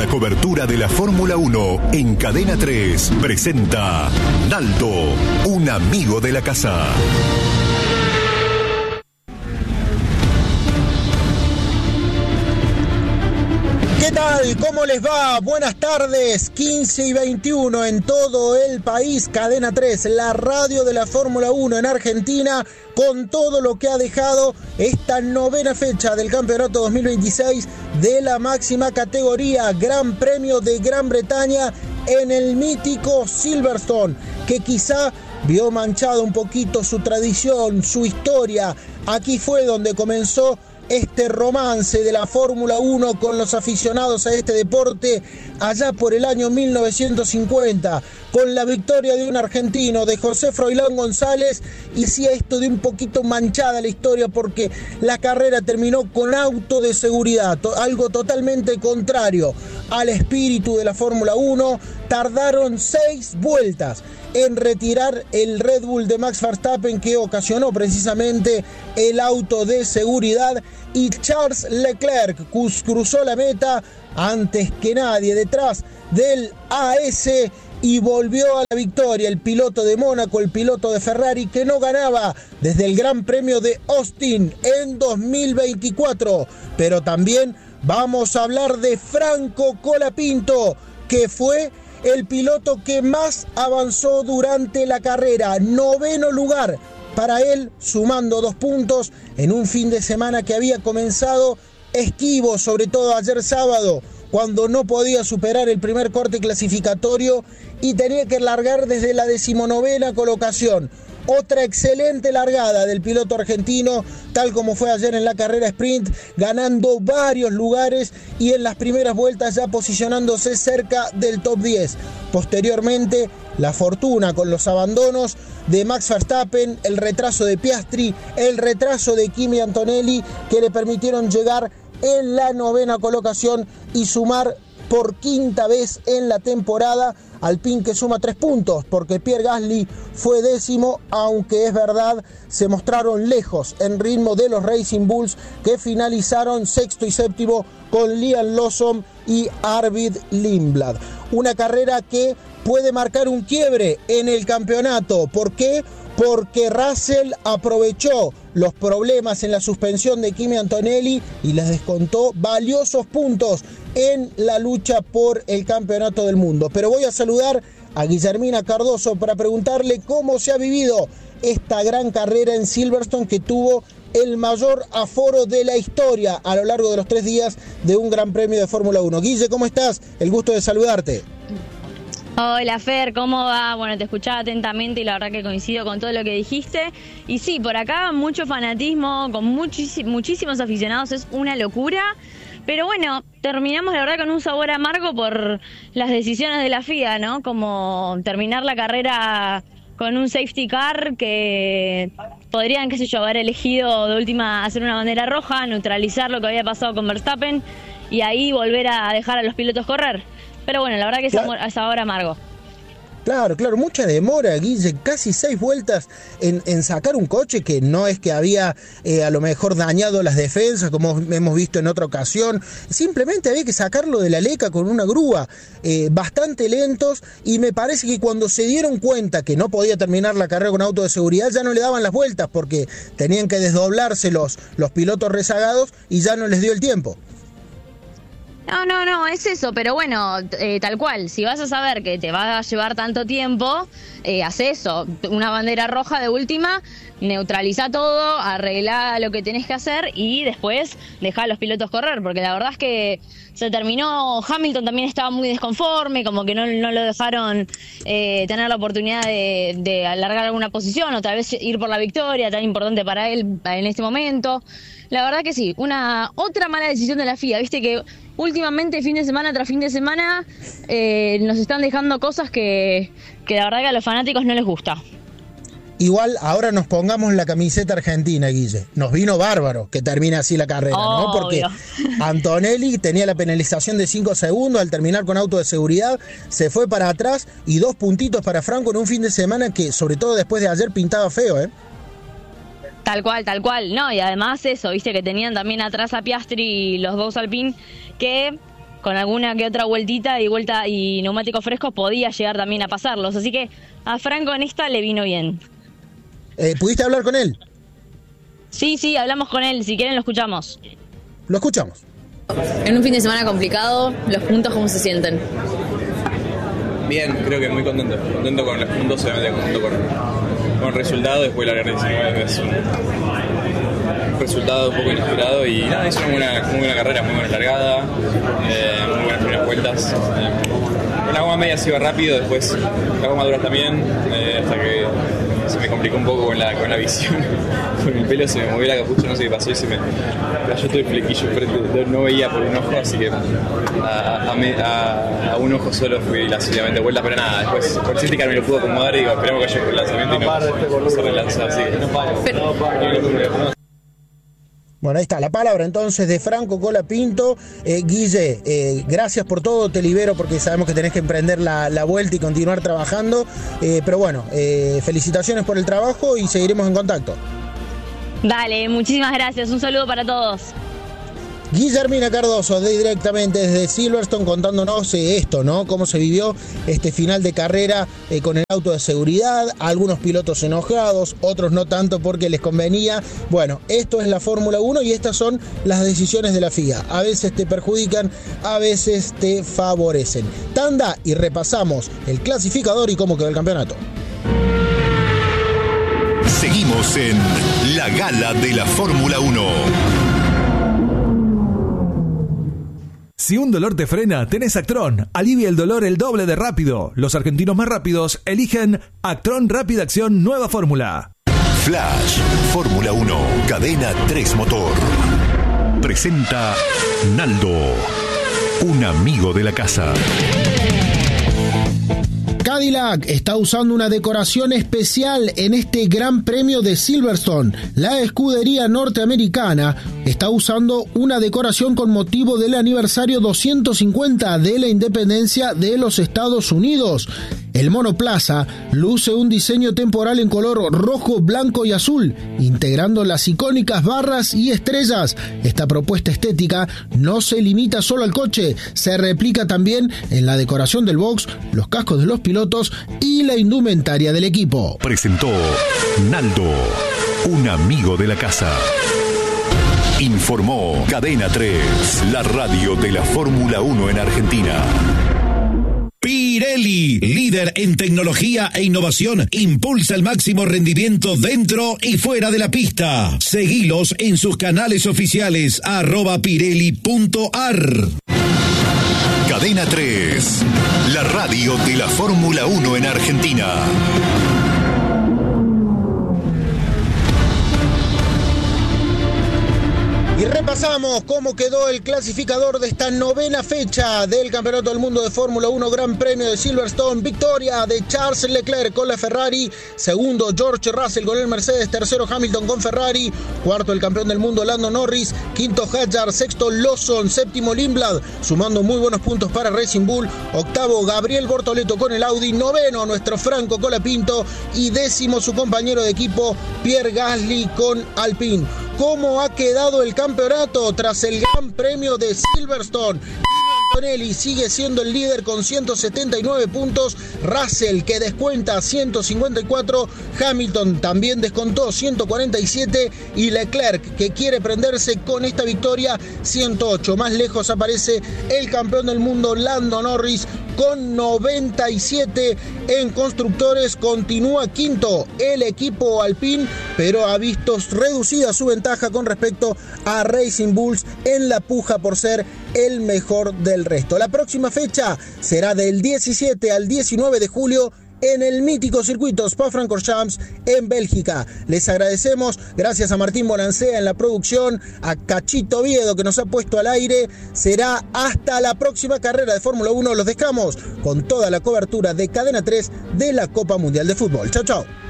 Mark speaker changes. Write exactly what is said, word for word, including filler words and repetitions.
Speaker 1: La cobertura de la Fórmula uno en Cadena tres presenta Naldo, un amigo de la casa.
Speaker 2: ¿Qué tal? ¿Cómo les va? Buenas tardes, quince y veintiuno en todo el país. Cadena tres, la radio de la Fórmula uno en Argentina, con todo lo que ha dejado esta novena fecha del campeonato dos mil veintiséis de la máxima categoría, Gran Premio de Gran Bretaña en el mítico Silverstone, que quizá vio manchado un poquito su tradición, su historia. Aquí fue donde comenzó este romance de la Fórmula uno con los aficionados a este deporte, allá por el año mil novecientos cincuenta, con la victoria de un argentino, de José Froilán González, y sí, esto de un poquito manchada la historia porque la carrera terminó con auto de seguridad, algo totalmente contrario al espíritu de la Fórmula uno. Tardaron seis vueltas en retirar el Red Bull de Max Verstappen, que ocasionó precisamente el auto de seguridad, y Charles Leclerc cruzó la meta antes que nadie detrás del A S y volvió a la victoria el piloto de Mónaco, el piloto de Ferrari, que no ganaba desde el Gran Premio de Austin en dos mil veinticuatro. Pero también vamos a hablar de Franco Colapinto, que fue el piloto que más avanzó durante la carrera, noveno lugar para él, sumando dos puntos en un fin de semana que había comenzado esquivo, sobre todo ayer sábado, cuando no podía superar el primer corte clasificatorio y tenía que largar desde la decimonovena colocación. Otra excelente largada del piloto argentino, tal como fue ayer en la carrera sprint, ganando varios lugares y en las primeras vueltas ya posicionándose cerca del top diez. Posteriormente, la fortuna con los abandonos de Max Verstappen, el retraso de Piastri, el retraso de Kimi Antonelli, que le permitieron llegar en la novena colocación y sumar por quinta vez en la temporada. Alpine, que suma tres puntos porque Pierre Gasly fue décimo, aunque es verdad se mostraron lejos en ritmo de los Racing Bulls, que finalizaron sexto y séptimo con Liam Lawson y Arvid Lindblad. Una carrera que puede marcar un quiebre en el campeonato. ¿Por qué? Porque Russell aprovechó los problemas en la suspensión de Kimi Antonelli y les descontó valiosos puntos en la lucha por el campeonato del mundo. Pero voy a saludar a Guillermina Cardoso para preguntarle cómo se ha vivido esta gran carrera en Silverstone, que tuvo el mayor aforo de la historia a lo largo de los tres días de un Gran Premio de Fórmula uno. Guille, ¿cómo estás? El gusto de saludarte.
Speaker 3: Hola Fer, ¿cómo va? Bueno, te escuchaba atentamente y la verdad que coincido con todo lo que dijiste. Y sí, por acá mucho fanatismo, con muchis- muchísimos aficionados, es una locura. Pero bueno, terminamos la verdad con un sabor amargo por las decisiones de la F I A, ¿no? Como terminar la carrera con un safety car que podrían, qué sé yo, haber elegido de última hacer una bandera roja, neutralizar lo que había pasado con Verstappen y ahí volver a dejar a los pilotos correr. Pero bueno, la verdad que claro, es sabor amargo.
Speaker 2: Claro, claro, mucha demora, Guille, casi seis vueltas en, en sacar un coche que no es que había eh, a lo mejor dañado las defensas, como hemos visto en otra ocasión. Simplemente había que sacarlo de la leca con una grúa, eh, bastante lentos, y me parece que cuando se dieron cuenta que no podía terminar la carrera con auto de seguridad, ya no le daban las vueltas porque tenían que desdoblarse los, los pilotos rezagados y ya no les dio el tiempo.
Speaker 3: No, no, no, es eso, pero bueno, eh, tal cual, si vas a saber que te va a llevar tanto tiempo, eh, haz eso, una bandera roja de última, neutraliza todo, arregla lo que tenés que hacer y después deja a los pilotos correr, porque la verdad es que se terminó, Hamilton también estaba muy desconforme, como que no, no lo dejaron eh, tener la oportunidad de, de alargar alguna posición o tal vez ir por la victoria, tan importante para él en este momento. La verdad que sí, una otra mala decisión de la F I A, viste que últimamente fin de semana tras fin de semana eh, nos están dejando cosas que, que la verdad que a los fanáticos no les gusta.
Speaker 2: Igual ahora nos pongamos la camiseta argentina, Guille. Nos vino bárbaro que termine así la carrera,
Speaker 3: Obvio.
Speaker 2: ¿no? Porque Antonelli tenía la penalización de cinco segundos al terminar con auto de seguridad, se fue para atrás y dos puntitos para Franco en un fin de semana que, sobre todo después de ayer, pintaba feo, ¿eh?
Speaker 3: Tal cual, tal cual. No, y además eso, viste que tenían también atrás a Piastri y los dos Alpine, que con alguna que otra vueltita y vuelta y neumáticos frescos podía llegar también a pasarlos. Así que a Franco en esta le vino bien.
Speaker 2: Eh, ¿Pudiste hablar con él?
Speaker 3: Sí, sí, hablamos con él. Si quieren lo escuchamos.
Speaker 2: Lo escuchamos.
Speaker 4: En un fin de semana complicado, ¿los puntos cómo se sienten?
Speaker 5: Bien, creo que muy contento. Contento con los puntos, obviamente contento con, con el resultado. Después la R diecinueve es un resultado un poco inesperado y nada, es una buena, muy buena carrera, muy buena largada, eh, muy buenas primeras vueltas. Eh, con la goma media se iba rápido, después la goma dura también, eh, hasta que se me complicó un poco con la, con la visión. Con el pelo se me movió la capucha, no sé qué pasó y se me cayó todo el flequillo enfrente, no veía por un ojo, así que a, a, a, a un ojo solo fui la siguiente vuelta, pero nada, después por Cítica me lo pudo acomodar y digo, esperemos que haya un lanzamiento y no, no se relanza, así que no,
Speaker 2: Bueno, ahí está la palabra entonces de Franco Colapinto. Eh, Guille, eh, gracias por todo, te libero porque sabemos que tenés que emprender la, la vuelta y continuar trabajando, eh, pero bueno, eh, felicitaciones por el trabajo y seguiremos en contacto.
Speaker 3: Dale, muchísimas gracias, un saludo para todos.
Speaker 2: Guillermina Cardoso, de, directamente desde Silverstone, contándonos eh, esto, ¿no? Cómo se vivió este final de carrera eh, con el auto de seguridad, algunos pilotos enojados, otros no tanto porque les convenía. Bueno, esto es la Fórmula uno y estas son las decisiones de la F I A. A veces te perjudican, a veces te favorecen. Tanda y repasamos el clasificador y cómo quedó el campeonato.
Speaker 1: Seguimos en la gala de la Fórmula uno.
Speaker 6: Si un dolor te frena, tenés Actron. Alivia el dolor el doble de rápido. Los argentinos más rápidos eligen Actron Rápida Acción Nueva Fórmula.
Speaker 1: Flash, Fórmula uno, Cadena tres Motor. Presenta Naldo, un amigo de la casa.
Speaker 2: Cadillac está usando una decoración especial en este Gran Premio de Silverstone. La escudería norteamericana está usando una decoración con motivo del aniversario doscientos cincuenta de la independencia de los Estados Unidos. El monoplaza luce un diseño temporal en color rojo, blanco y azul, integrando las icónicas barras y estrellas. Esta propuesta estética no se limita solo al coche, se replica también en la decoración del box, los cascos de los pilotos y la indumentaria del equipo.
Speaker 1: Presentó Naldo, un amigo de la casa. Informó Cadena tres, la radio de la Fórmula uno en Argentina.
Speaker 7: Pirelli, líder en tecnología e innovación, impulsa el máximo rendimiento dentro y fuera de la pista. Seguilos en sus canales oficiales, arroba pirelli punto ar.
Speaker 1: Cadena tres, la radio de la Fórmula uno en Argentina.
Speaker 2: Y repasamos cómo quedó el clasificador de esta novena fecha del Campeonato del Mundo de Fórmula uno Gran Premio de Silverstone. Victoria de Charles Leclerc con la Ferrari. Segundo, George Russell con el Mercedes. Tercero, Hamilton con Ferrari. Cuarto, el campeón del mundo, Lando Norris. Quinto, Hadjar. Sexto, Lawson. Séptimo, Lindblad, sumando muy buenos puntos para Racing Bull. Octavo, Gabriel Bortoleto con el Audi. Noveno, nuestro Franco Colapinto. Y décimo, su compañero de equipo, Pierre Gasly con Alpine. ¿Cómo ha quedado el campeonato tras el Gran Premio de Silverstone? Antonelli sigue siendo el líder con ciento setenta y nueve puntos, Russell que descuenta ciento cincuenta y cuatro, Hamilton también descontó ciento cuarenta y siete y Leclerc que quiere prenderse con esta victoria ciento ocho. Más lejos aparece el campeón del mundo Lando Norris con noventa y siete. En constructores continúa quinto el equipo Alpine, pero ha visto reducida su ventaja con respecto a Racing Bulls en la puja por ser el mejor del resto. La próxima fecha será del diecisiete al diecinueve de julio en el mítico circuito Spa-Francorchamps en Bélgica. Les agradecemos, gracias a Martín Bonancea en la producción, a Cachito Oviedo que nos ha puesto al aire. Será hasta la próxima carrera de Fórmula uno. Los dejamos con toda la cobertura de Cadena tres de la Copa Mundial de Fútbol. Chau, chau.